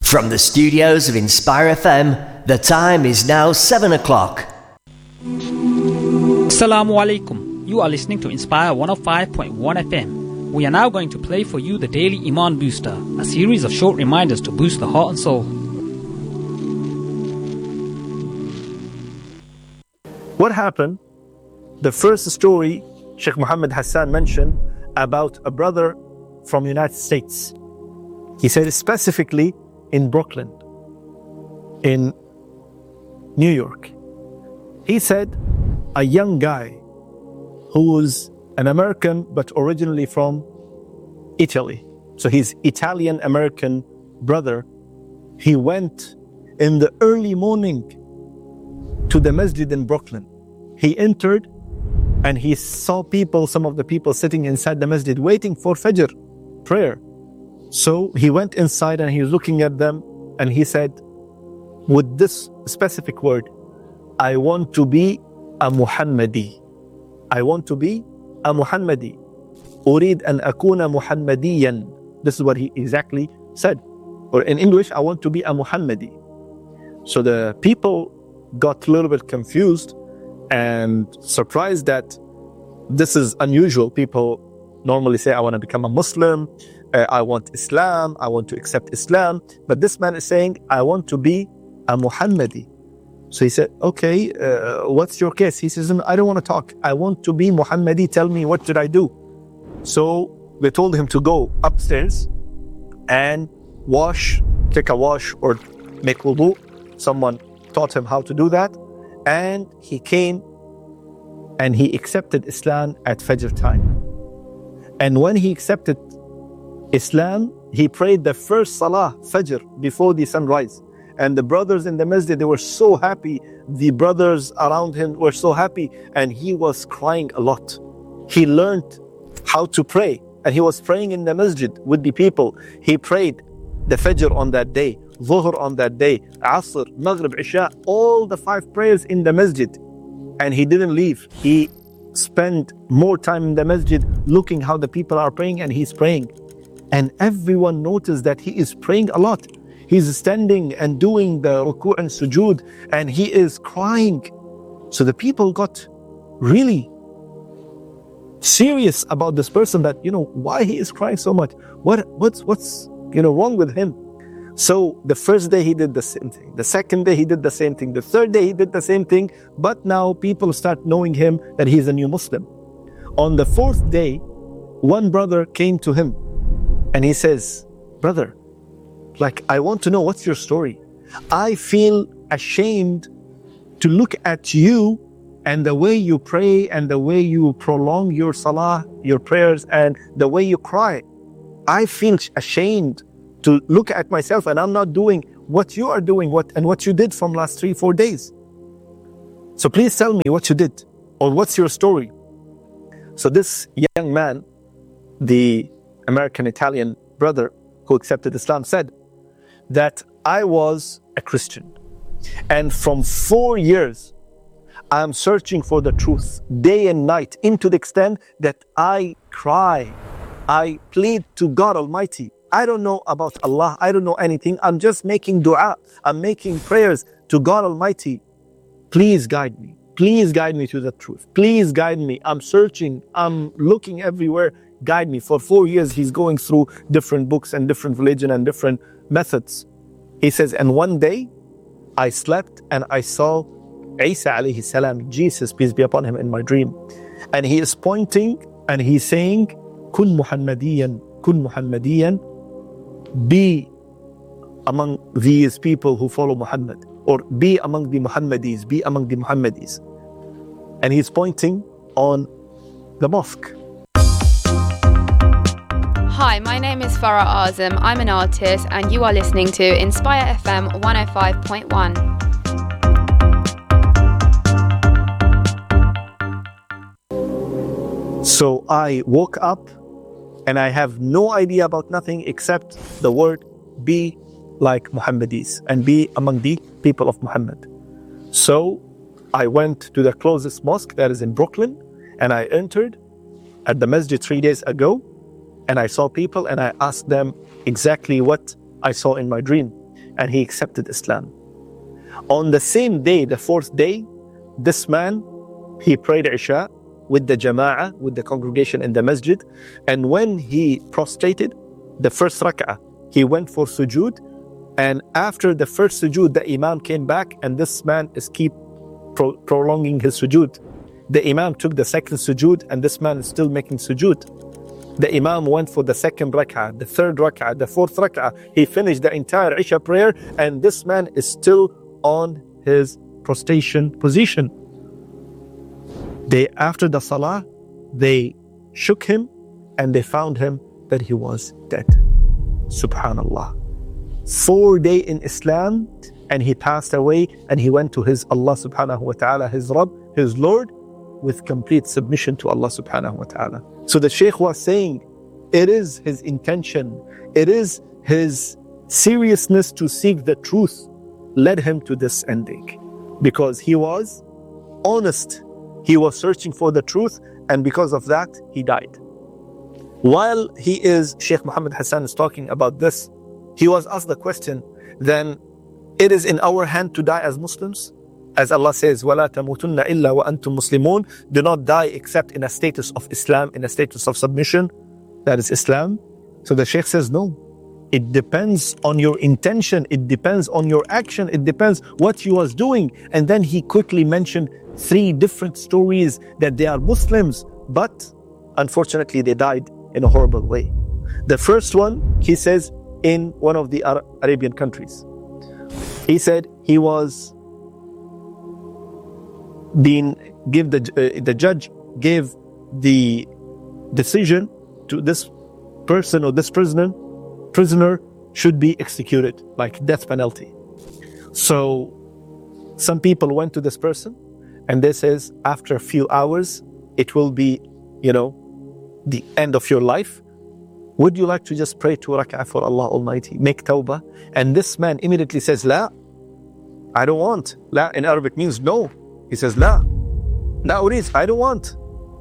From the studios of Inspire FM, the time is now 7 o'clock. Assalamu alaikum. You are listening to Inspire 105.1 FM. We are now going to play for you the Daily Iman Booster, a series of short reminders to boost the heart and soul. What happened? The first story Sheikh Muhammad Hassan mentioned about a brother from the United States. He said specifically in Brooklyn, in New York. He said a young guy who was an American but originally from Italy. So his Italian-American brother, he went in the early morning to the masjid in Brooklyn. He entered and he saw people, some of the people sitting inside the masjid waiting for Fajr prayer. So he went inside and he was looking at them and he said, with this specific word, I want to be a Muhammadi. I want to be a Muhammadi. أريد أن أكون محمديا. This is what he exactly said. Or in English, I want to be a Muhammadi. So the people got a little bit confused and surprised that this is unusual. People normally say, I want to become a Muslim. I want Islam, I want to accept Islam. But this man is saying, I want to be a Muhammadi. So he said, okay, what's your case? He says, I don't want to talk. I want to be Muhammadi. Tell me, what should I do? So they told him to go upstairs and take a wash or make wudu. Someone taught him how to do that. And he came and he accepted Islam at Fajr time. And when he accepted Islam, he prayed the first Salah, Fajr, before the sunrise. And the brothers in the masjid, they were so happy. The brothers around him were so happy. And he was crying a lot. He learned how to pray. And he was praying in the masjid with the people. He prayed the Fajr on that day, Dhuhr on that day, Asr, Maghrib, Isha, all the 5 prayers in the masjid. And he didn't leave. He spent more time in the masjid looking how the people are praying, and he's praying. And everyone noticed that he is praying a lot. He's standing and doing the ruku' and sujood, and he is crying. So the people got really serious about this person, that, why he is crying so much? What's wrong with him? So the first day he did the same thing. The second day he did the same thing. The third day he did the same thing. But now people start knowing him that he's a new Muslim. On the 4th day, one brother came to him and he says, brother, I want to know, what's your story? I feel ashamed to look at you and the way you pray and the way you prolong your salah, your prayers, and the way you cry. I feel ashamed to look at myself, and I'm not doing what you are doing, what you did from last 3-4 days. So please tell me what you did, or what's your story? So this young man, the American-Italian brother who accepted Islam, said that I was a Christian. And from 4 years, I'm searching for the truth day and night, into the extent that I cry. I plead to God Almighty. I don't know about Allah. I don't know anything. I'm just making dua. I'm making prayers to God Almighty. Please guide me. Please guide me to the truth. Please guide me. I'm searching. I'm looking everywhere. Guide me. For 4 years, he's going through different books and different religion and different methods. He says, and one day, I slept and I saw Isa alayhi salam, Jesus, peace be upon him, in my dream. And he is pointing and he's saying, Kun Muhammadiyan, Kun Muhammadiyan, be among these people who follow Muhammad, or be among the Muhammadis, be among the Muhammadis. And he's pointing on the mosque. Hi, my name is Farah Azam. I'm an artist, and you are listening to Inspire FM 105.1. So I woke up and I have no idea about nothing except the word be like Muhammadis and be among the people of Muhammad. So I went to the closest mosque that is in Brooklyn, and I entered at the masjid 3 days ago, and I saw people and I asked them exactly what I saw in my dream. and he accepted Islam. On the same day, the fourth day, this man, he prayed Isha with the Jama'ah, with the congregation in the masjid. And when he prostrated, the first rak'ah, he went for sujood. And after the first sujood, the Imam came back, and this man is keep prolonging his sujood. The Imam took the second sujood, and this man is still making sujood. The Imam went for the second rak'ah, the third rak'ah, the fourth rak'ah. He finished the entire Isha prayer, and this man is still on his prostration position. After the salah, they shook him, and they found him that he was dead. Subhanallah. 4 days in Islam, and he passed away, and he went to his Allah subhanahu wa ta'ala, his Rabb, his Lord, with complete submission to Allah subhanahu wa ta'ala. So the Shaykh was saying, it is his intention, it is his seriousness to seek the truth led him to this ending. Because he was honest, he was searching for the truth, and because of that, he died. While Shaykh Muhammad Hassan is talking about this, he was asked the question, then it is in our hand to die as Muslims? As Allah says, وَلَا تَمُوتُنَّ إِلَّا وَأَنْتُمْ مُسْلِمُونَ. Do not die except in a status of Islam, in a status of submission. That is Islam. So the Shaykh says, no. It depends on your intention. It depends on your action. It depends what you was doing. And then he quickly mentioned 3 different stories that they are Muslims, but unfortunately they died in a horrible way. The first one, he says, in one of the Arabian countries. He said he was the judge gave the decision to this person, or this prisoner should be executed, like death penalty. So some people went to this person, and they says, after a few hours, it will be, the end of your life. Would you like to just pray 2 rak'ah for Allah Almighty, make tawbah? And this man immediately says, La, I don't want. La in Arabic means no. He says, La urid, I don't want.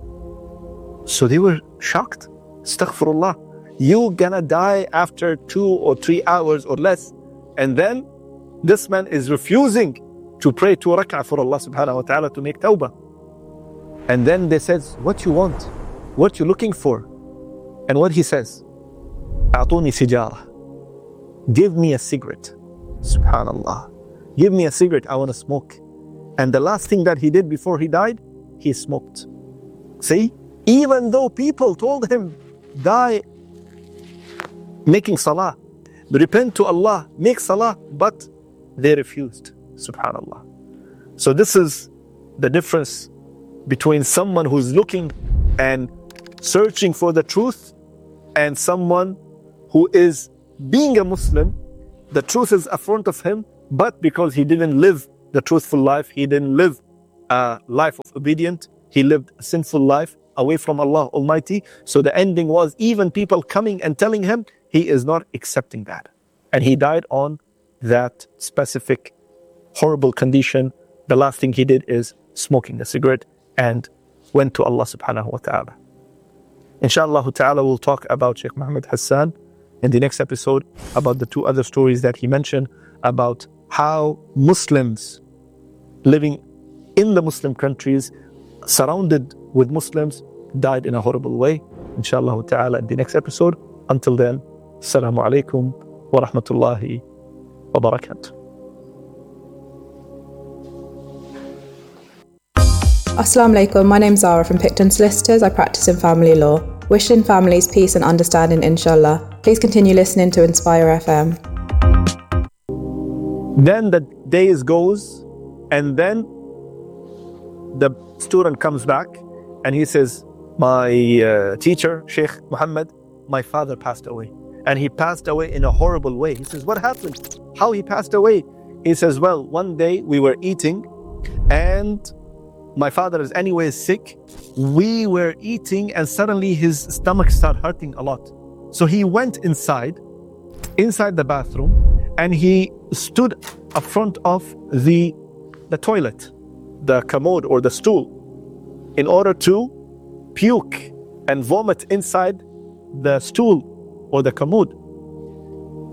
So they were shocked. Astaghfirullah. You gonna die after 2 or 3 hours or less. And then this man is refusing to pray 2 rak'ah for Allah subhanahu wa ta'ala to make tawbah. And then they said, what you want? What you looking for? And what he says? أعطوني سيجارة. Give me a cigarette. Subhanallah. Give me a cigarette, I want to smoke. And the last thing that he did before he died, he smoked. See? Even though people told him, die making salah, repent to Allah, make salah, but they refused. Subhanallah. So this is the difference between someone who's looking and searching for the truth and someone who is being a Muslim. The truth is in front of him, but because he didn't live the truthful life, he didn't live a life of obedience, he lived a sinful life away from Allah Almighty. So the ending was even people coming and telling him, he is not accepting that. And he died on that specific horrible condition. The last thing he did is smoking a cigarette and went to Allah subhanahu wa ta'ala. Inshallah ta'ala, we'll talk about Shaykh Muhammad Hassan in the next episode, about the 2 other stories that he mentioned, about how Muslims living in the Muslim countries, surrounded with Muslims, died in a horrible way. Inshallah ta'ala, in the next episode. Until then, Assalamu alaikum wa rahmatullahi wa barakatuh. Assalamu alaikum, my name's Zara from Picton Solicitors. I practice in family law. Wishing families peace and understanding, inshallah. Please continue listening to Inspire FM. Then the days goes, and then the student comes back and he says, my teacher, Sheikh Muhammad, my father passed away. And he passed away in a horrible way. He says, what happened? How he passed away? He says, well, one day we were eating and my father is anyway sick. We were eating and suddenly his stomach started hurting a lot. So he went inside the bathroom, and he stood up front of the toilet, the commode or the stool, in order to puke and vomit inside the stool or the commode.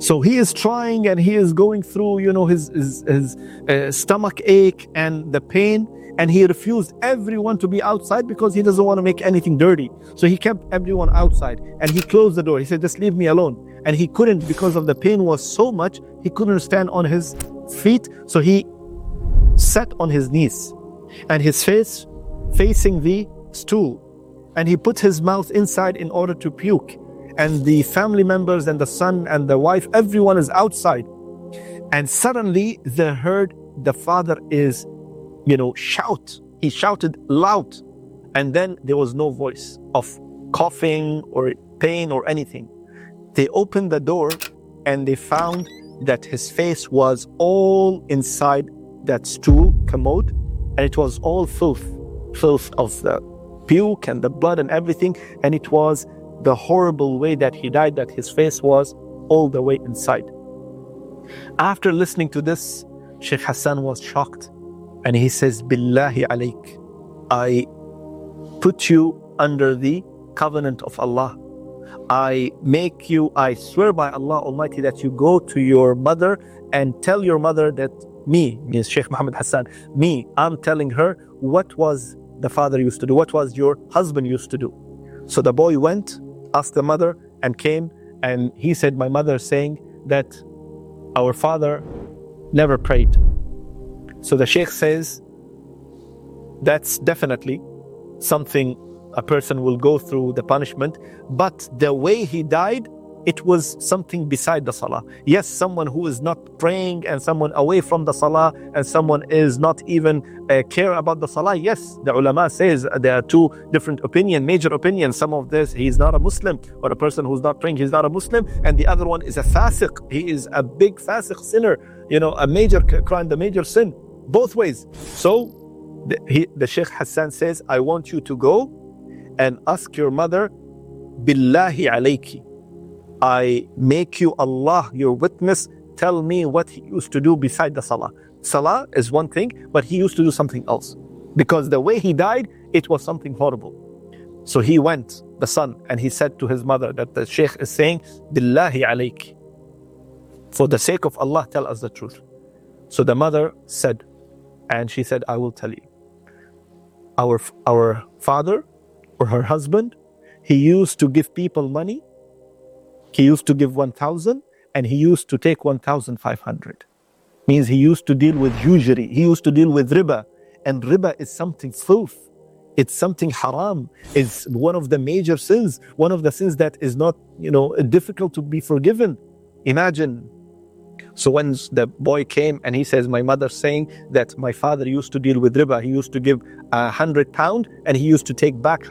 So he is trying and he is going through, his stomach ache and the pain, and he refused everyone to be outside because he doesn't want to make anything dirty. So he kept everyone outside and he closed the door. He said, just leave me alone. And he couldn't, because of the pain was so much, he couldn't stand on his feet. So he sat on his knees and his face facing the stool, and he put his mouth inside in order to puke. And the family members and the son and the wife, everyone is outside. And suddenly they heard the father is, shout. He shouted loud. And then there was no voice of coughing or pain or anything. They opened the door and they found that his face was all inside that stool commode, and it was all filth of the puke and the blood and everything. And it was the horrible way that he died, that his face was all the way inside. After listening to this, Sheikh Hassan was shocked, and he says, Billahi alayk, I put you under the covenant of Allah. I swear by Allah Almighty that you go to your mother and tell your mother that means Sheikh Muhammad Hassan, I'm telling her what was the father used to do, what was your husband used to do. So the boy went, asked the mother, and came, and he said, my mother saying that our father never prayed. So the Sheikh says, that's definitely something a person will go through, the punishment, but the way he died, it was something beside the salah. Yes, someone who is not praying and someone away from the salah and someone is not even care about the salah. Yes, the ulama says there are two different major opinions. Some of this, he's not a Muslim, or a person who's not praying, he's not a Muslim. And the other one is a fasiq. He is a big fasiq sinner, a major crime, the major sin. Both ways. So the Sheikh Hassan says, I want you to go and ask your mother, Billahi alayki, I make you Allah your witness, tell me what he used to do beside the salah. Salah is one thing, but he used to do something else, because the way he died, it was something horrible. So he went, the son, and he said to his mother that the Sheikh is saying, Billahi alayki, for the sake of Allah, tell us the truth. So the mother said, and she said, I will tell you. Our father, or her husband, he used to give people money. He used to give 1,000 and he used to take 1,500. Means he used to deal with usury. He used to deal with riba. And riba is something filth. It's something haram. It's one of the major sins. One of the sins that is not, difficult to be forgiven. Imagine. So when the boy came and he says, my mother saying that my father used to deal with riba. He used to give £100 and he used to take back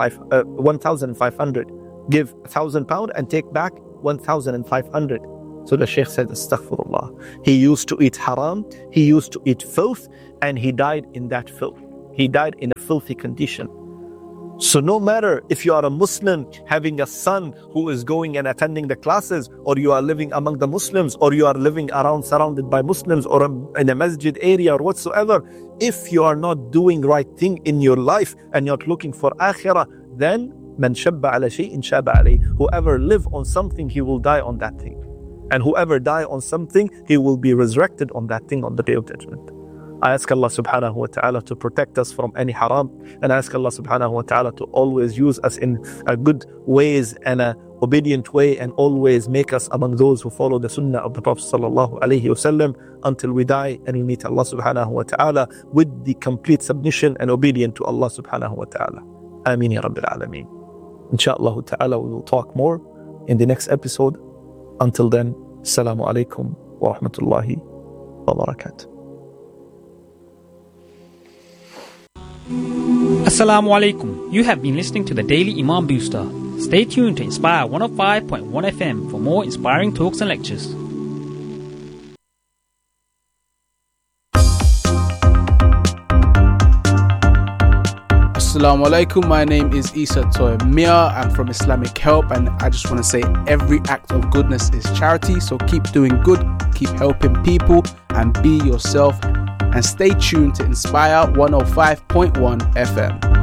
1,500. Give £1,000 and take back 1,500. So the Sheikh said, Astaghfirullah. He used to eat haram, he used to eat filth, and he died in that filth. He died in a filthy condition. So no matter if you are a Muslim having a son who is going and attending the classes, or you are living among the Muslims, or you are living around surrounded by Muslims, or in a masjid area or whatsoever, if you are not doing right thing in your life and you're looking for akhirah, then man shabba ala shay'in shaba alayh. Whoever live on something, he will die on that thing. And whoever die on something, he will be resurrected on that thing on the day of judgment. I ask Allah subhanahu wa ta'ala to protect us from any haram, and I ask Allah subhanahu wa ta'ala to always use us in a good ways and a obedient way, and always make us among those who follow the sunnah of the Prophet sallallahu alaihi wasallam until we die and we meet Allah subhanahu wa ta'ala with the complete submission and obedient to Allah subhanahu wa ta'ala. Ameen ya Rabbil Alameen. Insha'Allah ta'ala, we will talk more in the next episode. Until then, Assalamu alaikum wa rahmatullahi wa barakatuh. Assalamu alaikum. You have been listening to the Daily Imam Booster. Stay tuned to Inspire 105.1 FM for more inspiring talks and lectures. Assalamu alaikum, my name is Isa Toyemia. I'm from Islamic Help, and I just want to say every act of goodness is charity, so keep doing good, keep helping people, and be yourself, and stay tuned to Inspire 105.1 FM.